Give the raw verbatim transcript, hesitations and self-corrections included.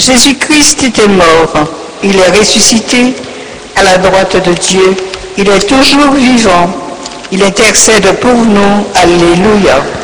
Jésus-Christ était mort, il est ressuscité à la droite de Dieu, il est toujours vivant, il intercède pour nous. Alléluia.